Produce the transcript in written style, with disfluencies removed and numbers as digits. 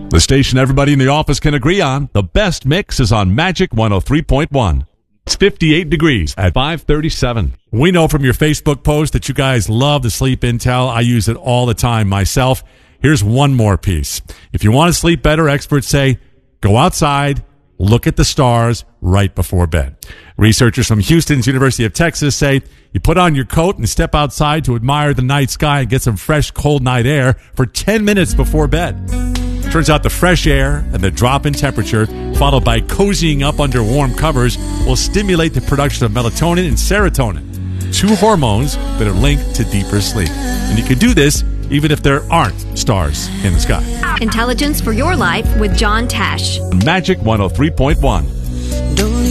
The station everybody in the office can agree on. The best mix is on Magic 103.1. It's 58 degrees at 5:37. We know from your Facebook post that you guys love the sleep intel. I use it all the time myself. Here's one more piece. If you want to sleep better, experts say go outside, look at the stars right before bed. Researchers from Houston's University of Texas say you put on your coat and step outside to admire the night sky and get some fresh, cold night air for 10 minutes before bed. Turns out the fresh air and the drop in temperature, followed by cozying up under warm covers, will stimulate the production of melatonin and serotonin, two hormones that are linked to deeper sleep. And you can do this even if there aren't stars in the sky. Intelligence for your life with John Tesh. Magic 103.1.